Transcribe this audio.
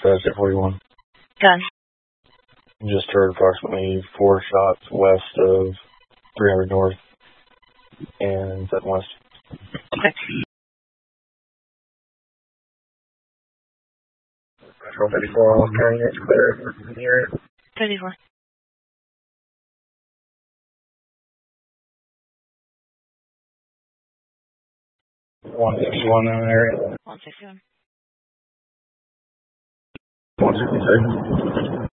dispatch at 41. Gun. Just heard approximately 4 shots west of 300 North and 7 West. Okay. Patrol 34, almost carrying it, clear, near it. 34. 161 in the area. 161. 162.